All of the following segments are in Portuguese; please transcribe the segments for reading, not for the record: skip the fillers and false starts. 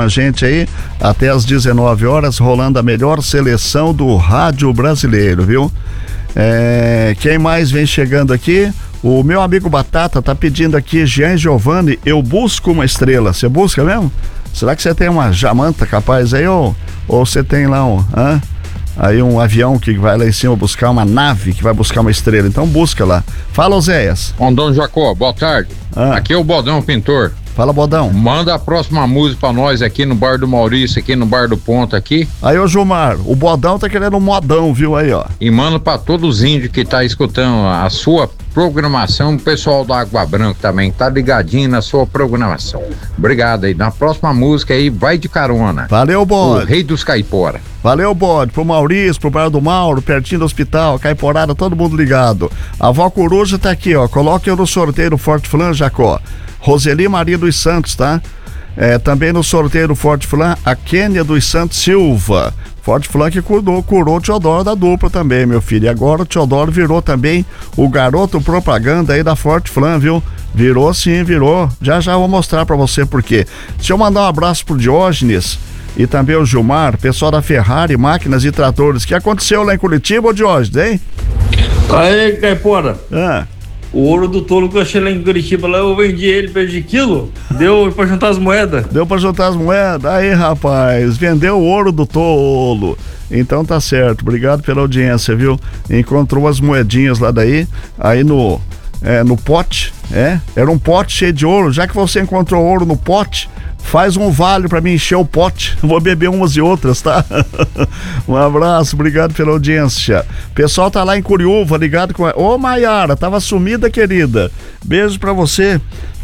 a gente aí até às 19 horas, rolando a melhor seleção do rádio brasileiro, viu? Quem mais vem chegando aqui? O meu amigo Batata tá pedindo aqui, Jean Giovanni, eu busco uma estrela. Você busca mesmo? Será que você tem uma jamanta capaz aí ou você tem lá um avião que vai lá em cima buscar uma nave que vai buscar uma estrela? Então busca lá. Fala, Oséias. Dom Jacó, boa tarde. Aqui é o Bodão Pintor. Fala, Bodão. Manda a próxima música pra nós aqui no Bar do Maurício, aqui no Bar do Ponto aqui. Aí, ô Gilmar, o Bodão tá querendo um modão, viu aí, ó. E manda pra todos os índios que tá escutando a sua programação, o pessoal da Água Branca também, tá ligadinho na sua programação. Obrigado aí. Na próxima música aí, vai de carona. Valeu, Bode. O Rei dos Caipora. Valeu, Bode. Pro Maurício, pro Bar do Mauro, pertinho do hospital, Caiporada, todo mundo ligado. A avó Coruja tá aqui, ó. Coloque eu no sorteio do Forte Flan, Jacó. Roseli Maria dos Santos, tá? Também no sorteio do Forte Flan, a Kênia dos Santos Silva. Forte Flan que curou o Teodoro da dupla também, meu filho. E agora o Teodoro virou também o garoto propaganda aí da Forte Flan, viu? Virou sim, virou. Já vou mostrar pra você por quê. Deixa eu mandar um abraço pro Diógenes e também o Gilmar, pessoal da Ferrari, máquinas e tratores. O que aconteceu lá em Curitiba, ô Diógenes, hein? Aí, Caipora. O ouro do tolo que eu achei lá em Curitiba, lá eu vendi ele, perdi quilo, deu pra juntar as moedas. Deu pra juntar as moedas? Aí, rapaz, vendeu o ouro do tolo. Então tá certo, obrigado pela audiência, viu? Encontrou as moedinhas lá daí, aí no pote, era um pote cheio de ouro. Já que você encontrou ouro no pote, faz um vale pra mim encher o pote. Vou beber umas e outras, tá? Um abraço, obrigado pela audiência. Pessoal tá lá em Curiúva, ligado com... Ô, Maiara, tava sumida, querida. Beijo pra você.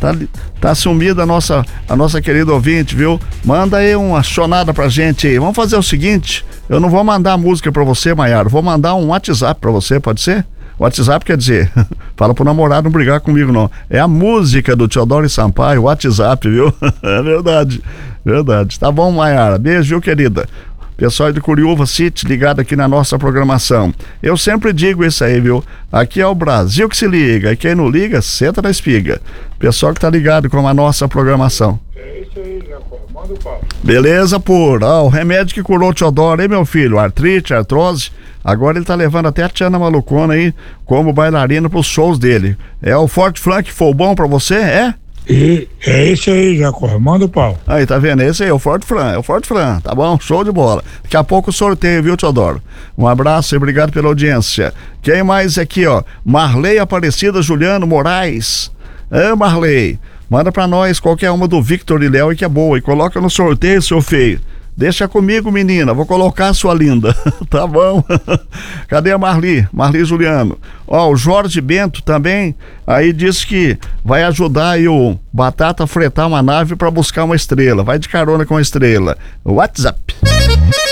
Tá sumida a nossa querida ouvinte, viu? Manda aí uma chonada pra gente aí. Vamos fazer o seguinte, eu não vou mandar música pra você, Maiara, vou mandar um WhatsApp pra você, pode ser? WhatsApp quer dizer, fala pro namorado não brigar comigo não, é a música do Teodoro e Sampaio, WhatsApp, viu? É verdade. Tá bom, Maiara, beijo, viu, querida? Pessoal de Curiúva City, ligado aqui na nossa programação. Eu sempre digo isso aí, viu? Aqui é o Brasil que se liga, e quem não liga, senta na espiga. Pessoal que tá ligado com a nossa programação. É isso aí, Jacó, manda o papo. Beleza, o remédio que curou o Teodoro, hein, meu filho? Artrite, artrose. Agora ele tá levando até a Tiana Malucona aí como bailarina pros shows dele. É o Forte Flan que foi bom pra você, é? E é isso aí, Jacó, manda o pau. Aí, tá vendo? Esse aí é o Forte Flan, tá bom? Show de bola. Daqui a pouco o sorteio, viu, Teodoro? Um abraço e obrigado pela audiência. Quem mais aqui, ó? Marley Aparecida Juliano Moraes. Marley, manda pra nós qualquer uma do Victor e Léo que é boa e coloca no sorteio, seu feio. Deixa comigo, menina, vou colocar a sua linda. Tá bom? Cadê a Marli Juliano? O Jorge Bento também, aí disse que vai ajudar aí o Batata a fretar uma nave para buscar uma estrela. Vai de carona com a estrela. WhatsApp.